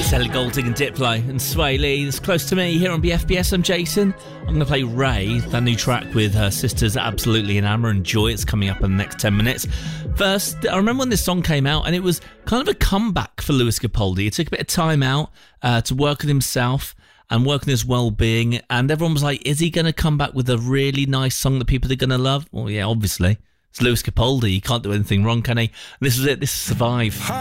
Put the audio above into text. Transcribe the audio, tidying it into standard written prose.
Ellie Goulding and Diplo and Sway Lee. It's Close to Me here on BFBS. I'm Jason. I'm going to play Ray, that new track with her sisters Absolutely Enamor and Joy. It's coming up in the next 10 minutes. First, I remember when this song came out and it was kind of a comeback for Lewis Capaldi. He took a bit of time out to work on himself and work on his well-being, and everyone was like, is he going to come back with a really nice song that people are going to love? Well, yeah, obviously. It's Lewis Capaldi. He can't do anything wrong, can he? And this is it. This is Survive.